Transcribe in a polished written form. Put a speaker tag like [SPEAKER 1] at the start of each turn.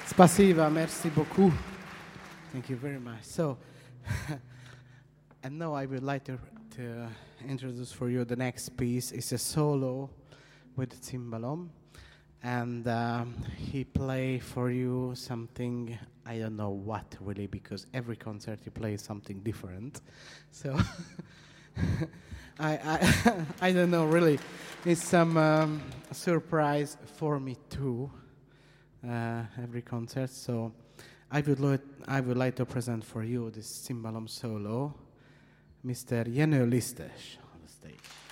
[SPEAKER 1] Spasiba, merci beaucoup. Thank you very much. So, and now I would like to introduce for you the next piece. It's a solo with cimbalom, and he play for you something, I don't know what really, because every concert he plays something different. So I don't know really. It's some surprise for me too. Every concert. So I would like to present for you this cimbalom solo, Mr. Jenő Lisztes on the stage.